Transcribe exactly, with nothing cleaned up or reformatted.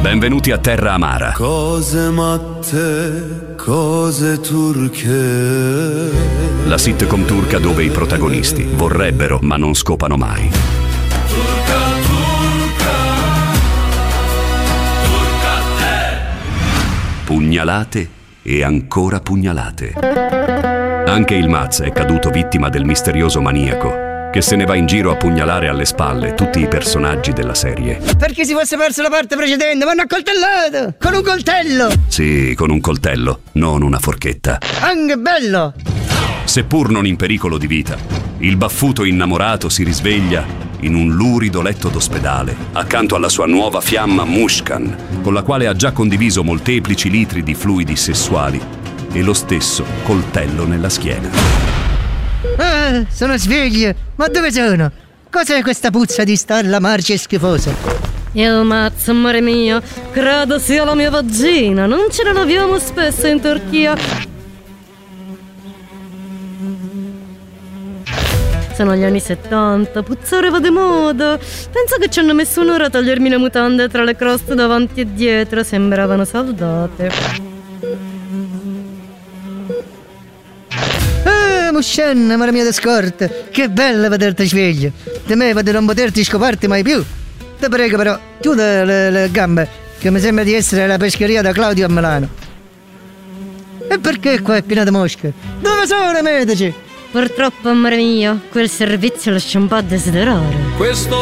Benvenuti a Terra Amara. Cose matte, cose turche. La sitcom turca dove i protagonisti vorrebbero ma non scopano mai. Turca, turca, turca te. Pugnalate e ancora pugnalate. Anche il Maz è caduto vittima del misterioso maniaco che se ne va in giro a pugnalare alle spalle tutti i personaggi della serie. Perché si fosse perso la parte precedente, ma hanno accoltellato! Con un coltello! Sì, con un coltello, non una forchetta. Anche bello! Seppur non in pericolo di vita, il baffuto innamorato si risveglia in un lurido letto d'ospedale, accanto alla sua nuova fiamma Mushkan, con la quale ha già condiviso molteplici litri di fluidi sessuali e lo stesso coltello nella schiena. Ah, sono sveglio! Ma dove sono? Cos'è questa puzza di stalla marcia e schifosa? Il mazzo, amore mio, credo sia la mia vagina. Non ce ne laviamo spesso in Turchia. Sono gli anni settanta, puzzare va di moda. Penso che ci hanno messo un'ora a togliermi le mutande tra le croste davanti e dietro. Sembravano saldate. Muscen, amore mio di scorta, che bello vederti sveglio. Temevo di non poterti scoparti mai più. Ti prego però, chiuda le, le gambe, che mi sembra di essere alla pescheria da Claudio a Milano. E perché qua è pieno di mosche? Dove sono i medici? Purtroppo, amore mio, quel servizio lascia un po' a desiderare. Questo